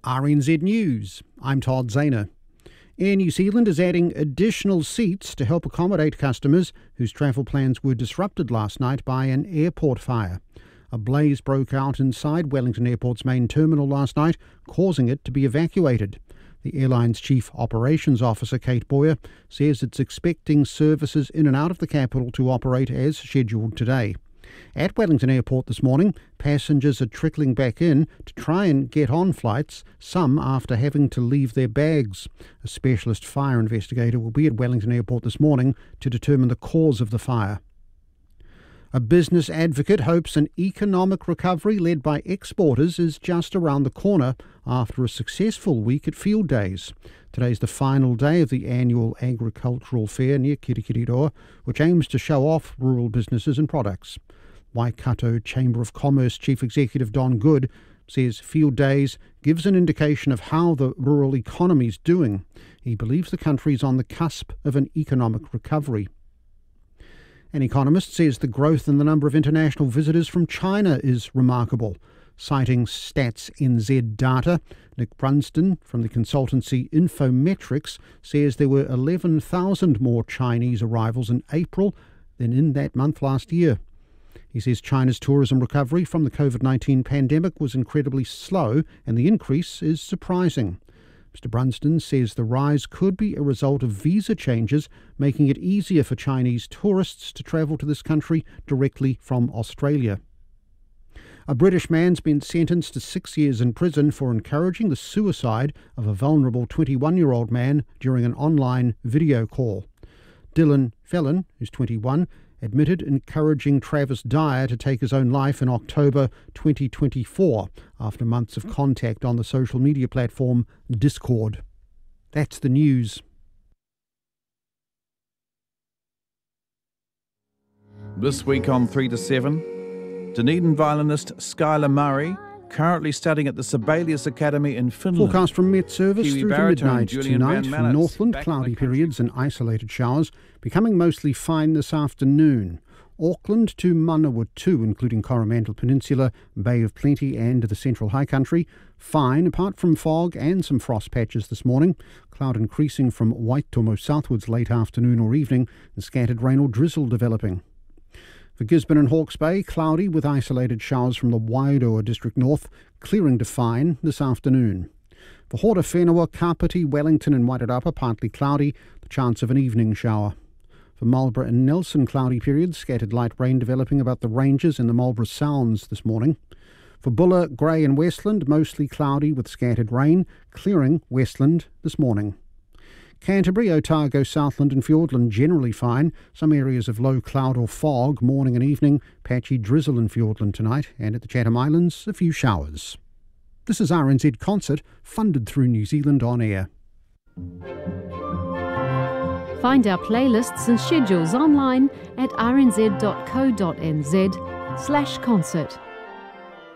RNZ News, I'm Todd Zahner. Air New Zealand is adding additional seats to help accommodate customers whose travel plans were disrupted last night by an airport fire. A blaze broke out inside Wellington Airport's main terminal last night, causing it to be evacuated. The airline's Chief Operations Officer, Kate Boyer, says it's expecting services in and out of the capital to operate as scheduled today. At Wellington Airport this morning, passengers are trickling back in to try and get on flights, some after having to leave their bags. A specialist fire investigator will be at Wellington Airport this morning to determine the cause of the fire. A business advocate hopes an economic recovery led by exporters is just around the corner after a successful week at Field Days. Today's the final day of the annual agricultural fair near Kirikiriroa, which aims to show off rural businesses and products. Waikato Chamber of Commerce Chief Executive Don Good says Field Days gives an indication of how the rural economy is doing. He believes the country is on the cusp of an economic recovery. An economist says the growth in the number of international visitors from China is remarkable. Citing Stats NZ data, Nick Brunsden from the consultancy Infometrics says there were 11,000 more Chinese arrivals in April than in that month last year. He says China's tourism recovery from the COVID-19 pandemic was incredibly slow and the increase is surprising. Mr. Brunsden says the rise could be a result of visa changes, making it easier for Chinese tourists to travel to this country directly from Australia. A British man's been sentenced to 6 years in prison for encouraging the suicide of a vulnerable 21-year-old man during an online video call. Dylan Fallon, who's 21, admitted encouraging Travis Dyer to take his own life in October 2024 after months of contact on the social media platform Discord. That's the news. This week on 3 to 7, Dunedin violinist Skylar Murray, currently studying at the Sibelius Academy in Finland. Forecast from Met Service Kiwi through to baritone midnight Julian tonight. Van For Mallets, Northland, back cloudy in the country. periods and isolated showers, becoming mostly fine this afternoon. Auckland to Manawatu, including Coromandel Peninsula, Bay of Plenty and the Central High Country, fine apart from fog and some frost patches this morning. Cloud increasing from Waitomo southwards late afternoon or evening, and scattered rain or drizzle developing. For Gisborne and Hawke's Bay, cloudy with isolated showers from the Wairoa district north, clearing to fine this afternoon. For Horta Whenua, Kapiti, Wellington and Wairarapa, partly cloudy, the chance of an evening shower. For Marlborough and Nelson, cloudy periods, scattered light rain developing about the ranges in the Marlborough Sounds this morning. For Buller, Grey and Westland, mostly cloudy with scattered rain, clearing Westland this morning. Canterbury, Otago, Southland and Fiordland generally fine. Some areas of low cloud or fog, morning and evening. Patchy drizzle in Fiordland tonight, and at the Chatham Islands, a few showers. This is RNZ Concert, funded through New Zealand On Air. Find our playlists and schedules online at rnz.co.nz/concert.